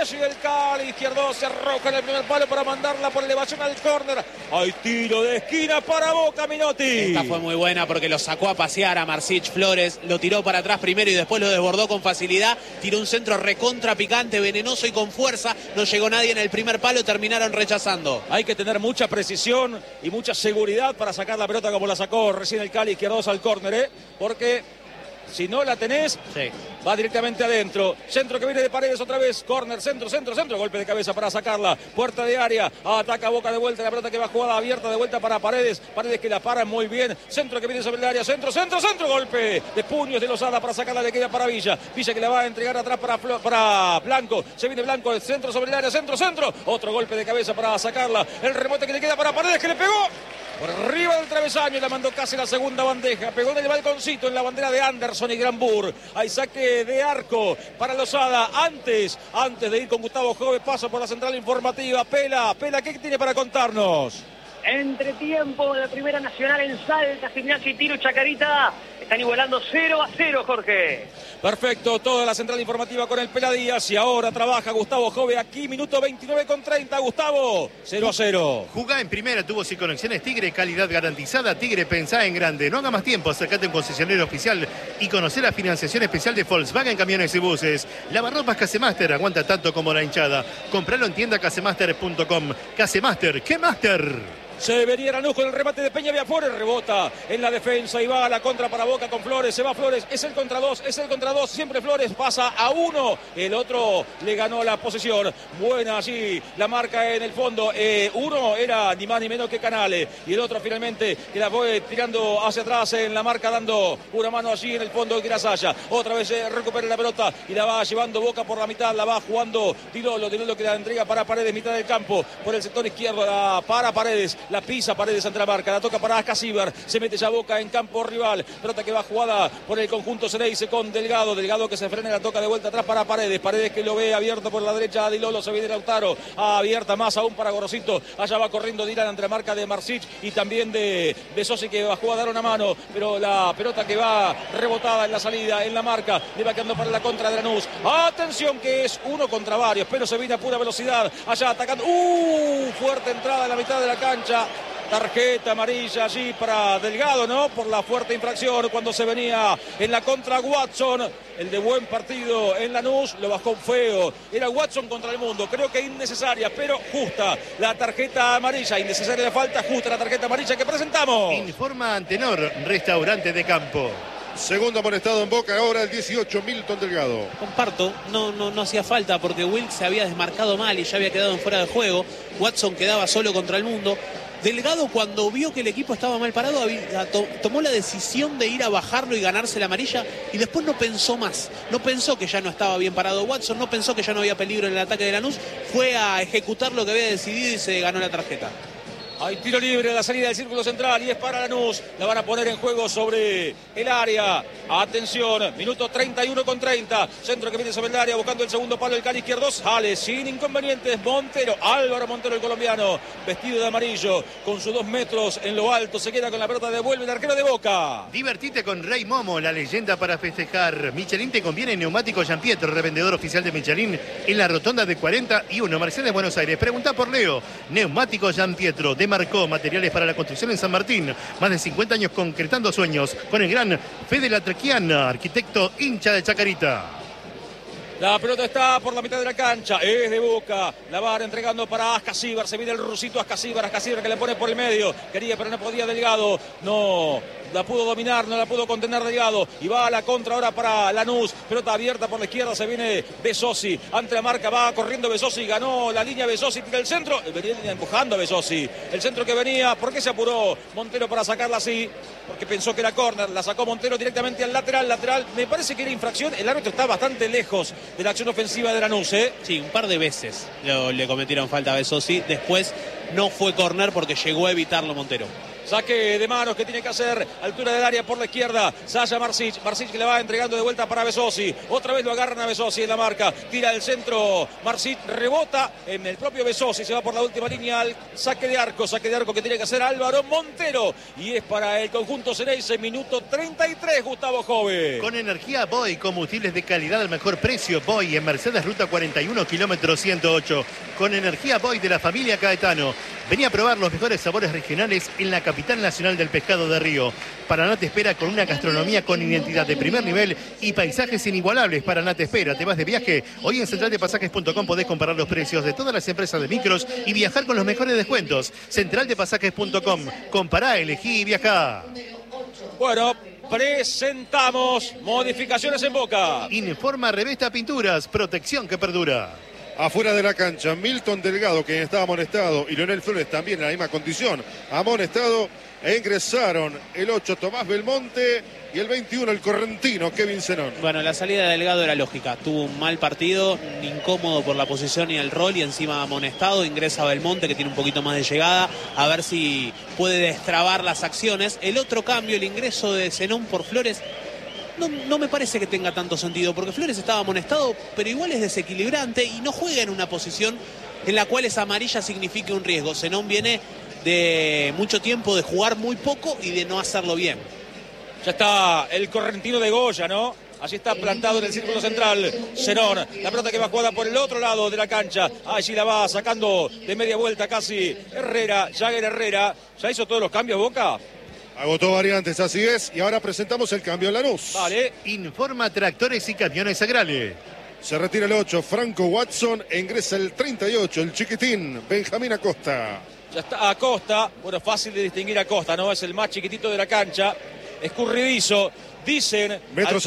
allí el Cali. Izquierdo se arroja en el primer palo para mandarla por elevación al córner. Hay tiro de esquina para Boca, Minotti. Esta fue muy buena porque lo sacó a pasear a Marcich Flores. Lo tiró para atrás primero y después lo desbordó con facilidad. Tiró un centro recontra picante, venenoso y con fuerza. No llegó nadie en el primer palo, terminaron rechazando. Hay que tener mucha precisión y mucha seguridad para sacar la pelota como la sacó recién el Cali. Izquierdo al córner, porque si no la tenés, sí, va directamente adentro. Centro que viene de Paredes otra vez. Córner, centro. Golpe de cabeza para sacarla. Puerta de área. Ataca Boca de vuelta. La pelota que va jugada abierta de vuelta para Paredes. Paredes que la para muy bien. Centro que viene sobre el área. Centro. Golpe de puños de Lozada para sacarla. Le queda para Villa. Villa que la va a entregar atrás para Blanco. Se viene Blanco. El centro sobre el área. Centro. Otro golpe de cabeza para sacarla. El remote que le queda para Paredes, que le pegó por arriba del travesaño y la mandó casi la segunda bandeja. Pegó en el balconcito en la bandera de Anderson y Granbur. Hay saque de arco para Lozada. Antes de ir con Gustavo Jove, paso por la central informativa. Pela, ¿qué tiene para contarnos? Entretiempo de la Primera Nacional en Salta, Gimnasia y Tiro Chacarita. Están igualando 0-0, Jorge. Perfecto, toda la central informativa con el Pela Díaz. Y ahora trabaja Gustavo Jove aquí, minuto 29:30. Gustavo, 0-0. Jugá en primera, tubos y conexiones Tigre, calidad garantizada. Tigre, pensá en grande. No haga más tiempo, acércate a un concesionario oficial y conocer la financiación especial de Volkswagen Camiones y Buses. Lavarropas Casemaster, aguanta tanto como la hinchada. Compralo en tienda casemaster.com. Casemaster, ¿qué Master? Se venía Lanús con el remate de Peña Viafores, rebota en la defensa y va a la contra para Boca con Flores, se va Flores, es el contra dos, siempre Flores pasa a uno, el otro le ganó la posesión, buena allí la marca en el fondo, uno era ni más ni menos que Canale y el otro finalmente que la fue tirando hacia atrás en la marca, dando una mano allí en el fondo de Grasalla, otra vez recupera la pelota y la va llevando Boca por la mitad, la va jugando Dilolo que la entrega para Paredes, mitad del campo, por el sector izquierdo, para Paredes. La pisa Paredes ante la marca, la toca para Ascasíbar, se mete ya Boca en campo rival, pelota que va jugada por el conjunto Ceneice con Delgado que se frena, la toca de vuelta atrás para Paredes que lo ve abierto por la derecha a Dilolo, se viene Lautaro, abierta más aún para Gorosito, allá va corriendo Dylan ante la marca de Marcich y también de Sosi que bajó a dar una mano, pero la pelota que va rebotada en la salida, en la marca, le va quedando para la contra de Lanús, atención que es uno contra varios, pero se viene a pura velocidad, allá atacando, fuerte entrada en la mitad de la cancha. Tarjeta amarilla allí para Delgado, ¿no? Por la fuerte infracción cuando se venía en la contra Watson. El de buen partido en Lanús lo bajó feo. Era Watson contra el mundo. Creo que innecesaria, pero justa la tarjeta amarilla. Innecesaria la falta, justa la tarjeta amarilla que presentamos. Informa Antenor, restaurante de campo. Segundo amonestado en Boca, ahora el 18, Milton Delgado. Comparto, no hacía falta porque Wilk se había desmarcado mal y ya había quedado en fuera de juego. Watson quedaba solo contra el mundo. Delgado, cuando vio que el equipo estaba mal parado, tomó la decisión de ir a bajarlo y ganarse la amarilla y después no pensó más. No pensó que ya no estaba bien parado Watson, no pensó que ya no había peligro en el ataque de Lanús. Fue a ejecutar lo que había decidido y se ganó la tarjeta. Hay tiro libre a la salida del círculo central y es para Lanús. La van a poner en juego sobre el área. Atención, minuto 31:30. Centro que viene sobre el área buscando el segundo palo del Cali izquierdo. Sale sin inconvenientes Montero. Álvaro Montero, el colombiano, vestido de amarillo, con sus 2 metros en lo alto. Se queda con la pelota, devuelve el arquero de Boca. Divertite con Rey Momo, la leyenda para festejar. Michelin te conviene neumático Jean Pietro, revendedor oficial de Michelin en la rotonda de 41, Mercedes, Buenos Aires. Pregunta por Leo. Neumático Jean Pietro de Marcó, materiales para la construcción en San Martín. Más de 50 años concretando sueños con el gran Fede Latraquiana, arquitecto hincha de Chacarita. La pelota está por la mitad de la cancha, es de Boca, la van entregando para Ascasíbar, se viene el rusito Ascasíbar que le pone por el medio, quería pero no podía Delgado, no la pudo dominar, no la pudo contener Delgado, y va a la contra ahora para Lanús, pelota abierta por la izquierda, se viene Besosi, ante la marca, va corriendo Besosi, ganó la línea Besosi, tira el centro, venía empujando a Besosi, el centro que venía, ¿por qué se apuró Montero para sacarla así? Porque pensó que era córner, la sacó Montero directamente al lateral, me parece que era infracción, el árbitro está bastante lejos de la acción ofensiva de Lanús, ¿eh? Sí, un par de veces le cometieron falta a Besosi, después no fue córner porque llegó a evitarlo Montero. Saque de manos que tiene que hacer. Altura del área por la izquierda. Sasha Marsic. Marsic que le va entregando de vuelta para Bezosi. Otra vez lo agarran a Bezosi en la marca. Tira el centro. Marsic rebota en el propio Bezosi. Se va por la última línea al saque de arco. Saque de arco que tiene que hacer Álvaro Montero. Y es para el conjunto Ceneice. Minuto 33, Gustavo Jove. Con energía Boy, combustibles de calidad al mejor precio. Boy en Mercedes Ruta 41, kilómetro 108. Con energía Boy de la familia Caetano. Vení a probar los mejores sabores regionales en la capital nacional del pescado de Río. Paraná te espera con una gastronomía con identidad de primer nivel y paisajes inigualables. Paraná te espera. ¿Te vas de viaje? Hoy en centraldepasajes.com podés comparar los precios de todas las empresas de micros y viajar con los mejores descuentos. Centraldepasajes.com. Compará, elegí y viajá. Bueno, presentamos modificaciones en Boca. Informa Revesta Pinturas, protección que perdura. Afuera de la cancha, Milton Delgado, quien estaba amonestado, y Leonel Flores también en la misma condición, amonestado, e ingresaron el 8 Tomás Belmonte y el 21 el correntino Kevin Zenón. Bueno, la salida de Delgado era lógica. Tuvo un mal partido, incómodo por la posición y el rol, y encima amonestado. Ingresa Belmonte, que tiene un poquito más de llegada, a ver si puede destrabar las acciones. El otro cambio, el ingreso de Zenón por Flores, no me parece que tenga tanto sentido, porque Flores estaba amonestado, pero igual es desequilibrante y no juega en una posición en la cual esa amarilla signifique un riesgo. Zenón viene de mucho tiempo de jugar muy poco y de no hacerlo bien. Ya está el correntino de Goya, ¿no? Allí está plantado en el círculo central Zenón. La pelota que va jugada por el otro lado de la cancha. Allí la va sacando de media vuelta casi Herrera, Jagger Herrera. ¿Ya hizo todos los cambios Boca? Agotó variantes, así es. Y ahora presentamos el cambio en Lanús. Vale. Informa Tractores y Camiones Agrale. Se retira el 8, Franco Watson, e ingresa el 38, el chiquitín, Benjamín Acosta. Ya está Acosta. Bueno, fácil de distinguir a Acosta, ¿no? Es el más chiquitito de la cancha. Escurridizo. Dicen...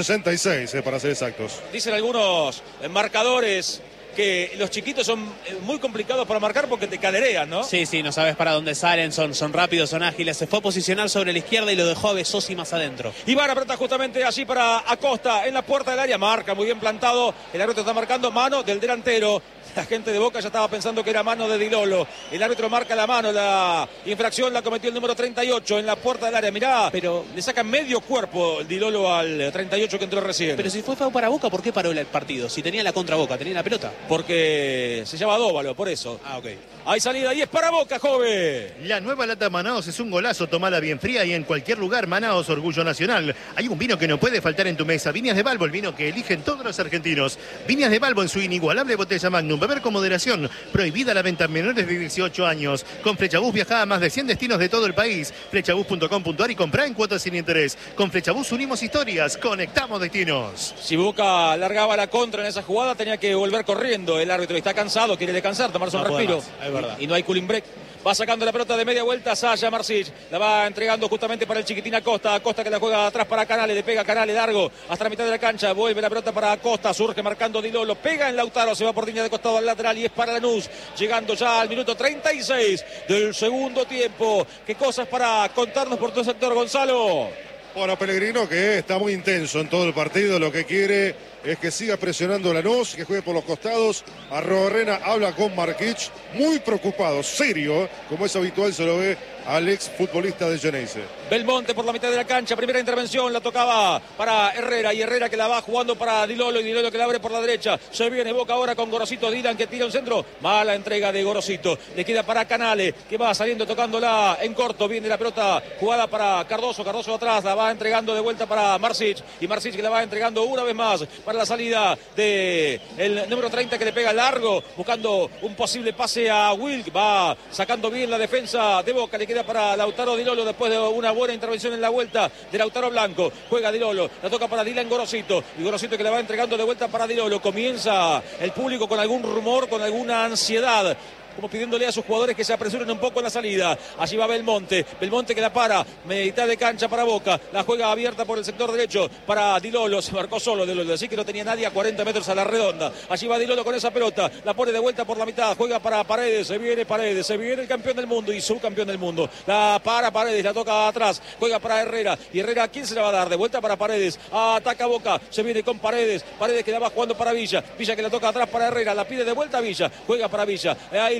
1,66 m, para ser exactos. Dicen algunos marcadores que los chiquitos son muy complicados para marcar porque te caderean, ¿no? Sí, no sabes para dónde salen, son rápidos, son ágiles. Se fue a posicionar sobre la izquierda y lo dejó a Bezosi más adentro. Y van a apretar justamente allí para Acosta en la puerta del área. Marca muy bien plantado. El árbitro está marcando mano del delantero. La gente de Boca ya estaba pensando que era mano de Di Lolo. El árbitro marca la mano. La infracción la cometió el número 38 en la puerta del área. Mirá, pero le saca medio cuerpo el Di Lolo al 38 que entró recién. Pero si fue foul para Boca, ¿por qué paró el partido? Si tenía la contra Boca, tenía la pelota. Porque se llama Dóvalo, por eso. Ah, ok. Hay salida y es para Boca, joven. La nueva lata Manaos es un golazo, tomala bien fría y en cualquier lugar. Manaos, orgullo nacional. Hay un vino que no puede faltar en tu mesa. Viñas de Balbo, el vino que eligen todos los argentinos. Viñas de Balbo en su inigualable botella Magnum. Beber con moderación. Prohibida la venta en menores de 18 años. Con Flechabús viaja a más de 100 destinos de todo el país. Flechabús.com.ar y comprá en cuotas sin interés. Con Flechabús unimos historias, conectamos destinos. Si Boca largaba la contra en esa jugada, tenía que volver corriendo. El árbitro está cansado, quiere descansar, tomarse un respiro. Es verdad. Y no hay cooling break. Va sacando la pelota de media vuelta Sasha Marsic. La va entregando justamente para el chiquitín Acosta. Acosta que la juega atrás para Canales. Le pega Canales largo hasta la mitad de la cancha. Vuelve la pelota para Acosta. Surge marcando Di Lolo. Pega en Lautaro. Se va por línea de costado al lateral y es para Lanús. Llegando ya al minuto 36 del segundo tiempo. ¿Qué cosas para contarnos por todo el sector, Gonzalo? Bueno, Pellegrino, que está muy intenso en todo el partido. Lo que quiere es que siga presionando Lanús, que juegue por los costados. Arrobarrena habla con Marquich, muy preocupado, serio, como es habitual, se lo ve al ex futbolista de Ceneice. Belmonte por la mitad de la cancha, primera intervención, la tocaba para Herrera, y Herrera que la va jugando para Di Lolo, y Di Lolo que la abre por la derecha. Se viene Boca ahora con Gorosito, Dylan que tira un centro, mala entrega de Gorosito, le queda para Canales, que va saliendo tocándola en corto. Viene la pelota jugada para Cardoso, Cardoso atrás, la va entregando de vuelta para Marsic, y Marsic que la va entregando una vez más para la salida de el número 30 que le pega largo, buscando un posible pase a Wilk. Va sacando bien la defensa de Boca, le queda para Lautaro Di Lolo después de una buena intervención en la vuelta de Lautaro Blanco. Juega Di Lolo, la toca para Dylan Gorosito, y Gorosito que la va entregando de vuelta para Di Lolo. Comienza el público con algún rumor, con alguna ansiedad, como pidiéndole a sus jugadores que se apresuren un poco en la salida. Allí va Belmonte, Belmonte que la para, mitad de cancha para Boca, la juega abierta por el sector derecho para Di Lolo, se marcó solo Di Lolo, así que no tenía nadie a 40 metros a la redonda. Allí va Di Lolo con esa pelota, la pone de vuelta por la mitad, juega para Paredes, se viene el campeón del mundo y subcampeón del mundo, la para Paredes, la toca atrás, juega para Herrera, y Herrera, ¿quién se la va a dar? De vuelta para Paredes, ataca Boca, se viene con Paredes, Paredes que la va jugando para Villa, Villa que la toca atrás para Herrera, la pide de vuelta a Villa, juega para Villa, ahí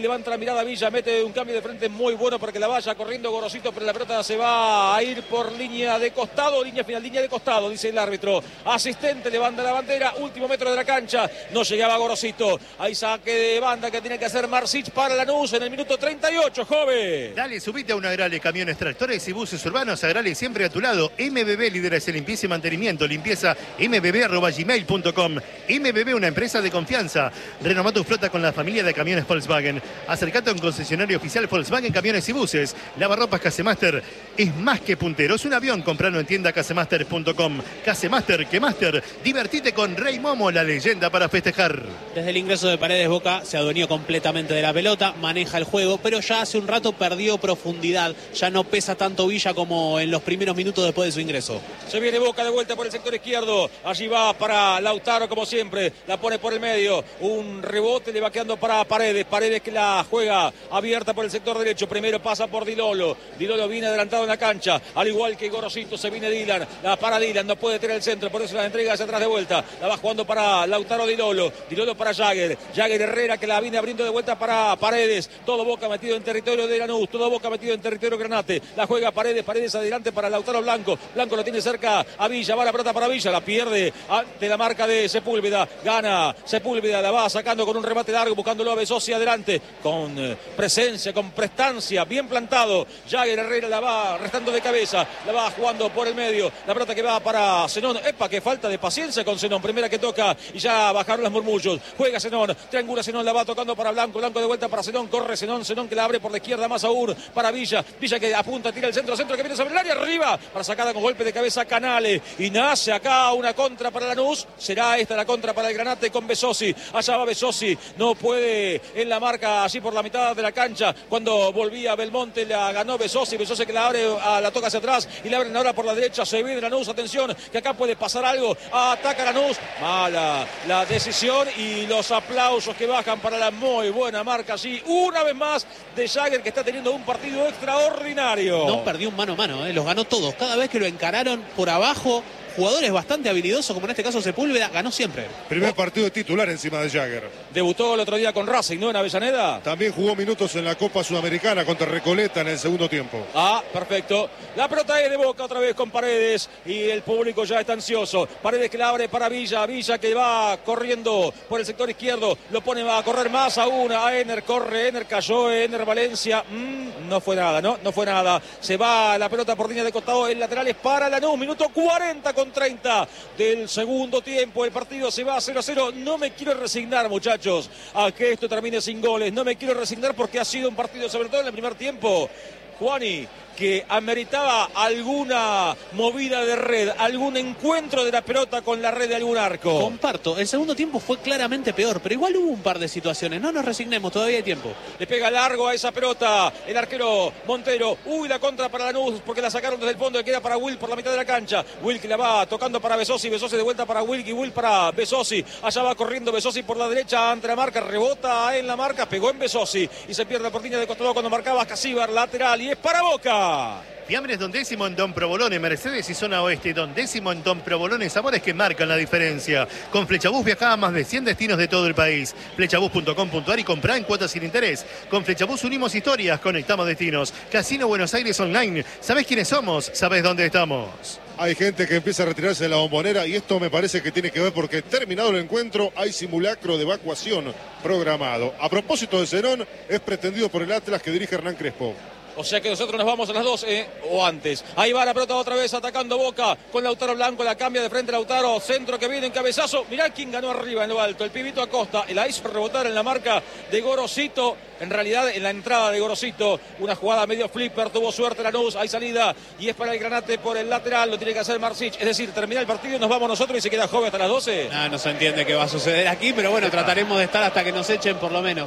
levanta la mirada Villa, mete un cambio de frente muy bueno para que la vaya corriendo Gorosito, pero la pelota se va a ir por línea de costado, línea final, línea de costado, dice el árbitro. Asistente levanta la bandera, último metro de la cancha, no llegaba Gorosito. Hay saque de banda que tiene que hacer Marsic para Lanús en el minuto 38, joven. Dale, subite a una Agrale, camiones, tractores y buses urbanos. Agrale siempre a tu lado. MBB lidera ese limpieza y mantenimiento. Limpieza mbb@gmail.com. MBB, una empresa de confianza. Renová tu flota con la familia de camiones Volkswagen. Acercate a un concesionario oficial Volkswagen Camiones y Buses. Lavarropas Casemaster es más que puntero. Es un avión. Compralo en tienda casemaster.com. Casemaster, que Master. Divertite con Rey Momo, la leyenda para festejar. Desde el ingreso de Paredes, Boca se adueñó completamente de la pelota, maneja el juego, pero ya hace un rato perdió profundidad. Ya no pesa tanto Villa como en los primeros minutos después de su ingreso. Se viene Boca de vuelta por el sector izquierdo. Allí va para Lautaro como siempre. La pone por el medio. Un rebote le va quedando para Paredes. Paredes que la juega abierta por el sector derecho. Primero pasa por Dilolo. Dilolo viene adelantado en la cancha. Al igual que Gorosito se viene Dylan. La para Dylan. No puede tener el centro. Por eso la entrega hacia atrás de vuelta. La va jugando para Lautaro Dilolo. Dilolo para Jagger. Jagger Herrera que la viene abriendo de vuelta para Paredes. Todo Boca metido en territorio de Lanús. Todo Boca metido en territorio Granate. La juega Paredes. Paredes adelante para Lautaro Blanco. Blanco lo tiene cerca a Villa. Va la pelota para Villa. La pierde ante la marca de Sepúlveda. Gana Sepúlveda. La va sacando con un remate largo. Buscándolo a Besosi adelante. Con presencia, con prestancia. Bien plantado. Jagger Herrera la va restando de cabeza. La va jugando por el medio. La pelota que va para Zenón. Epa, que falta de paciencia con Zenón. Primera que toca y ya bajaron los murmullos. Juega Zenón. Triangula Zenón. La va tocando para Blanco. Blanco de vuelta para Zenón. Corre Zenón. Zenón que la abre por la izquierda más aún para Villa. Villa que apunta, tira el centro. Centro que viene sobre el área. Arriba para sacada con golpe de cabeza Canale. Y nace acá una contra para Lanús. Será esta la contra para el Granate con Besosi. Allá va Besosi. No puede en la marca allí por la mitad de la cancha. Cuando volvía Belmonte la ganó Besosi. Besosi que la abre, la toca hacia atrás y la abren ahora por la derecha. Se viene Lanús. Atención que acá puede pasar algo. Ataca Lanús. Mala la decisión y los aplausos que bajan para la muy buena marca allí. Una vez más de Jagger que está teniendo un partido extraordinario. No perdió un mano a mano, los ganó todos. Cada vez que lo encararon por abajo, jugadores bastante habilidosos, como en este caso Sepúlveda, ganó siempre. Primer partido de titular encima de Jagger. Debutó el otro día con Racing, ¿no? En Avellaneda. También jugó minutos en la Copa Sudamericana contra Recoleta en el segundo tiempo. Perfecto. La pelota es de Boca otra vez con Paredes y el público ya está ansioso. Paredes que la abre para Villa. Villa que va corriendo por el sector izquierdo. Lo pone a correr más aún a Ener. Corre Ener, cayó Ener Valencia. No fue nada, ¿no? No fue nada. Se va la pelota por línea de costado. El lateral es para Lanús. Minuto 40 con 30 del segundo tiempo. El partido se va a 0-0. No me quiero resignar, muchachos, a que esto termine sin goles. No me quiero resignar porque ha sido un partido, sobre todo en el primer tiempo, Juani, que ameritaba alguna movida de red, algún encuentro de la pelota con la red de algún arco. Comparto, el segundo tiempo fue claramente peor, pero igual hubo un par de situaciones. No nos resignemos, todavía hay tiempo. Le pega largo a esa pelota el arquero Montero. La contra para Lanús porque la sacaron desde el fondo y queda para Will por la mitad de la cancha. Will que la va tocando para Besosi. Besosi de vuelta para Will y Will para Besosi. Allá va corriendo Besosi por la derecha ante la marca. Rebota en la marca, pegó en Besosi y se pierde por línea de costado cuando marcaba Casíbar, lateral, y es para Boca. Fiambres Don Décimo en Don Provolone, Mercedes y Zona Oeste. Don Décimo en Don Provolone, sabores que marcan la diferencia. Con Flechabús viajá a más de 100 destinos de todo el país. Flechabús.com.ar y comprá en cuotas sin interés. Con Flechabús unimos historias, conectamos destinos. Casino Buenos Aires Online. ¿Sabés quiénes somos? ¿Sabés dónde estamos? Hay gente que empieza a retirarse de la Bombonera y esto me parece que tiene que ver porque terminado el encuentro hay simulacro de evacuación programado. A propósito de Zenón, es pretendido por el Atlas que dirige Hernán Crespo. O sea que nosotros nos vamos a las 12 o antes. Ahí va la pelota otra vez atacando Boca con Lautaro Blanco. La cambia de frente Lautaro. Centro que viene en cabezazo. Mirá quién ganó arriba en lo alto. El pibito Acosta. La hizo rebotar en la marca de Gorosito. En realidad en la entrada de Gorosito. Una jugada medio flipper. Tuvo suerte Lanús. Hay salida. Y es para el Granate por el lateral. Lo tiene que hacer Marsic. Es decir, termina el partido y nos vamos nosotros y se queda joven hasta las 12. No se entiende qué va a suceder aquí. Pero bueno, trataremos de estar hasta que nos echen por lo menos.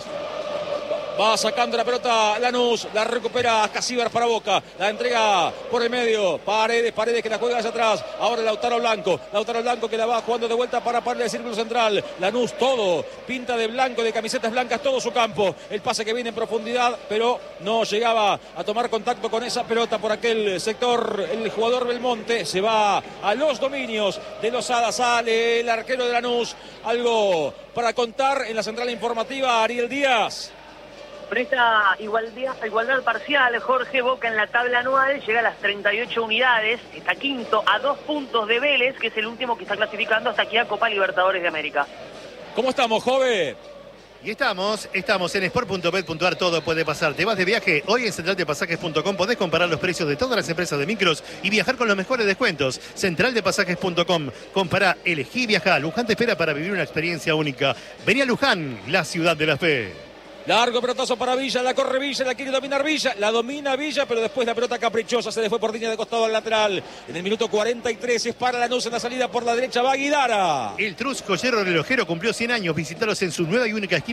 Va sacando la pelota Lanús, la recupera Casíbar para Boca, la entrega por el medio, Paredes que la juega hacia atrás, ahora Lautaro Blanco que la va jugando de vuelta para pararle el círculo central, Lanús todo, pinta de blanco, de camisetas blancas todo su campo, el pase que viene en profundidad, pero no llegaba a tomar contacto con esa pelota por aquel sector, el jugador Belmonte, se va a los dominios de Losada, sale el arquero de Lanús, algo para contar en la central informativa, Ariel Díaz. Con esta igualdad parcial, Jorge, Boca en la tabla anual llega a las 38 unidades, está quinto a 2 puntos de Vélez, que es el último que está clasificando hasta aquí a Copa Libertadores de América. ¿Cómo estamos, Jove? Y estamos en sport.bet.ar, todo puede pasar. Te vas de viaje, hoy en centraldepasajes.com podés comparar los precios de todas las empresas de micros y viajar con los mejores descuentos. Centraldepasajes.com, compará, elegí viajar. Luján te espera para vivir una experiencia única. Vení a Luján, la ciudad de la fe. Largo pelotazo para Villa, la corre Villa, la quiere dominar Villa, la domina Villa, pero después la pelota caprichosa se le fue por línea de costado al lateral. En el minuto 43 es para Lanús en la salida por la derecha, va Guidara. El Trus Joyero Relojero cumplió 100 años, visítalos en su nueva y única esquina